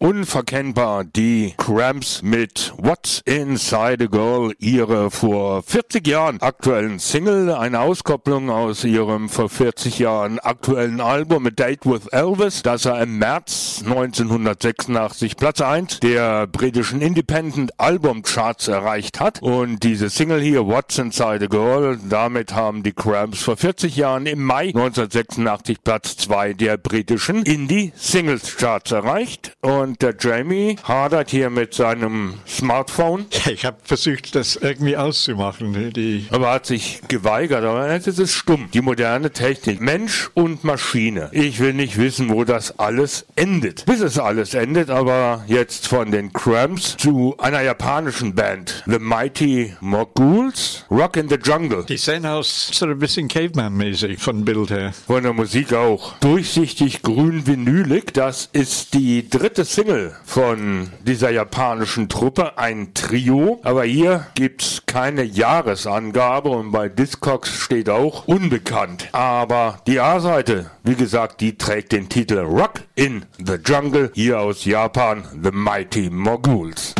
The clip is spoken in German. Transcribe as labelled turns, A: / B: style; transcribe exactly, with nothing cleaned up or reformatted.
A: Unverkennbar die Cramps mit What's Inside a Girl, ihre vor vierzig Jahren aktuellen Single, eine Auskopplung aus ihrem vor vierzig Jahren aktuellen Album A Date with Elvis, das er im März neunzehnhundertsechsundachtzig Platz eins der britischen Independent Album Charts erreicht hat. Und diese Single hier, What's Inside a Girl, damit haben die Cramps vor vierzig Jahren im Mai neunzehnhundertsechsundachtzig Platz zwei der britischen Indie Singles Charts erreicht. Und der Jamie hadert hier mit seinem Smartphone.
B: Ja, ich habe versucht, das irgendwie auszumachen. Die
A: aber hat sich geweigert. Aber jetzt ist es stumm. Die moderne Technik. Mensch und Maschine. Ich will nicht wissen, wo das alles endet. Bis es alles endet, aber jetzt von den Cramps zu einer japanischen Band. The Mighty Moguls. Rock in the Jungle.
B: Die sehen aus so ein bisschen Caveman-mäßig von Bild her.
A: Von der Musik auch. Durchsichtig grün vinylig. Das ist die dritte Single von dieser japanischen Truppe, ein Trio, aber hier gibt's keine Jahresangabe und bei Discogs steht auch unbekannt. Aber die A-Seite, wie gesagt, die trägt den Titel Rock in the Jungle, hier aus Japan, The Mighty Moguls.